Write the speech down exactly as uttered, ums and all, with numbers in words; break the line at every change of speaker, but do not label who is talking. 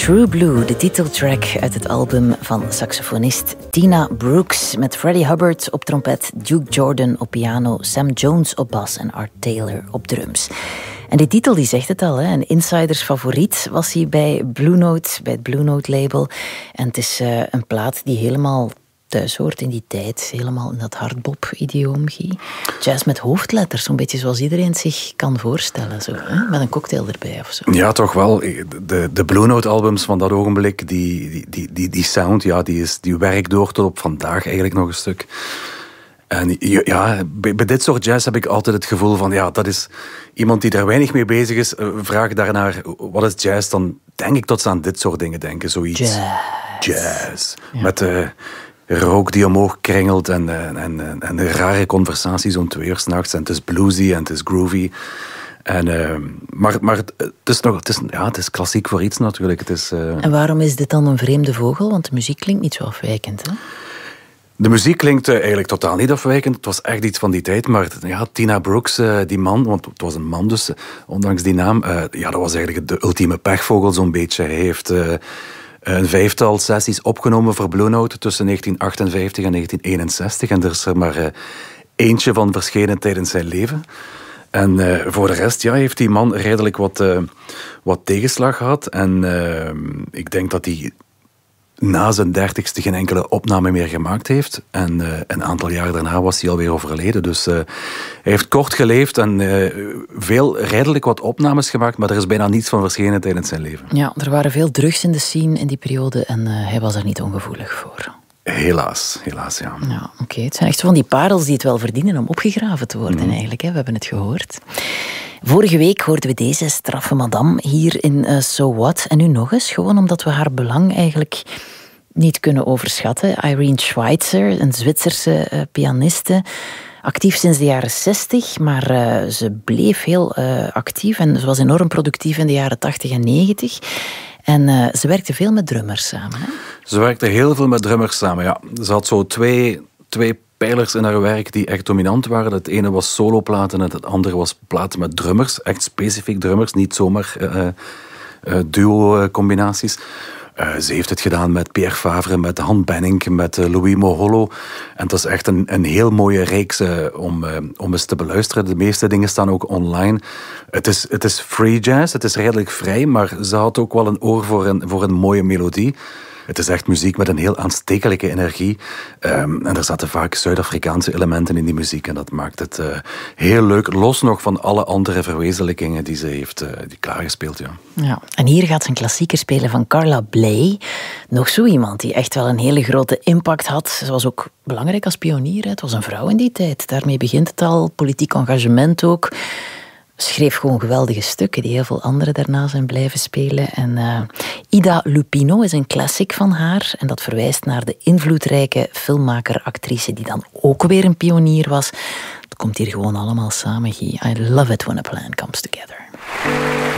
True Blue, de titeltrack uit het album van saxofonist Tina Brooks, met Freddie Hubbard op trompet, Duke Jordan op piano, Sam Jones op bas en Art Taylor op drums. En die titel die zegt het al, hè? Een insiders favoriet was hij bij Blue Note, bij het Blue Note label. En het is uh, een plaat die helemaal thuis hoort in die tijd, helemaal in dat hardbop-idioom, Guy. Jazz met hoofdletters, zo'n beetje zoals iedereen het zich kan voorstellen, zo, hè? Met een cocktail erbij of zo.
Ja, toch wel. De, de Blue Note-albums van dat ogenblik, die, die, die, die, die sound, ja, die, is, die werkt door tot op vandaag eigenlijk nog een stuk. En ja, bij, bij dit soort jazz heb ik altijd het gevoel van, ja, dat is iemand die daar weinig mee bezig is. Vraag daarnaar, wat is jazz? Dan denk ik tot ze aan dit soort dingen denken. Zoiets.
Jazz.
Jazz. Ja. Met de rook die omhoog kringelt en, en, en, en de rare conversaties om twee uur 's nachts. En het is bluesy en het is groovy. En, uh, maar maar het, het, is nog, het, is, ja, het is klassiek voor iets natuurlijk. Het is, uh...
En waarom is dit dan een vreemde vogel? Want de muziek klinkt niet zo afwijkend, hè?
De muziek klinkt uh, eigenlijk totaal niet afwijkend. Het was echt iets van die tijd. Maar ja, Tina Brooks, uh, die man, want het was een man dus, uh, ondanks die naam. Uh, ja, dat was eigenlijk de ultieme pechvogel zo'n beetje. Hij heeft uh, een vijftal sessies opgenomen voor Blue Note tussen negentien achtenvijftig en negentien eenenzestig. En er is er maar uh, eentje van verschenen tijdens zijn leven. En uh, voor de rest ja, heeft die man redelijk wat, uh, wat tegenslag gehad. En uh, ik denk dat hij na zijn dertigste geen enkele opname meer gemaakt heeft. En uh, een aantal jaar daarna was hij alweer overleden. Dus uh, hij heeft kort geleefd en uh, veel, redelijk wat opnames gemaakt, maar er is bijna niets van verschenen tijdens zijn leven.
Ja, er waren veel drugs in de scene in die periode en uh, hij was er niet ongevoelig voor.
Helaas, helaas, ja.
Ja, oké. Okay. Het zijn echt zo van die parels die het wel verdienen om opgegraven te worden, mm. eigenlijk. Hè? We hebben het gehoord. Vorige week hoorden we deze straffe madame hier in uh, So What. En nu nog eens, gewoon omdat we haar belang eigenlijk niet kunnen overschatten. Irene Schweitzer, een Zwitserse uh, pianiste. Actief sinds de jaren zestig, maar uh, ze bleef heel uh, actief. En ze was enorm productief in de jaren tachtig en negentig. En uh, ze werkte veel met drummers samen, hè?
Ze werkte heel veel met drummers samen, ja. Ze had zo twee, twee pijlers in haar werk die echt dominant waren. Het ene was soloplaten en het andere was platen met drummers. Echt specifiek drummers, niet zomaar uh, uh, duo-combinaties. Uh, ze heeft het gedaan met Pierre Favre, met Han Benning, met uh, Louis Moholo. En het is echt een, een heel mooie reeks uh, om, uh, om eens te beluisteren. De meeste dingen staan ook online. Het is, het is free jazz, het is redelijk vrij, maar ze had ook wel een oor voor een, voor een mooie melodie. Het is echt muziek met een heel aanstekelijke energie. Um, en er zaten vaak Zuid-Afrikaanse elementen in die muziek. En dat maakt het uh, heel leuk. Los nog van alle andere verwezenlijkingen die ze heeft uh, die klaargespeeld. Ja.
Ja. En hier gaat ze een klassieker spelen van Carla Bley. Nog zo iemand die echt wel een hele grote impact had. Ze was ook belangrijk als pionier. Hè. Het was een vrouw in die tijd. Daarmee begint het al. Politiek engagement ook. Schreef gewoon geweldige stukken die heel veel anderen daarna zijn blijven spelen. En uh, Ida Lupino is een classic van haar. En dat verwijst naar de invloedrijke filmmaker-actrice die dan ook weer een pionier was. Het komt hier gewoon allemaal samen, Guy. I love it when a plan comes together.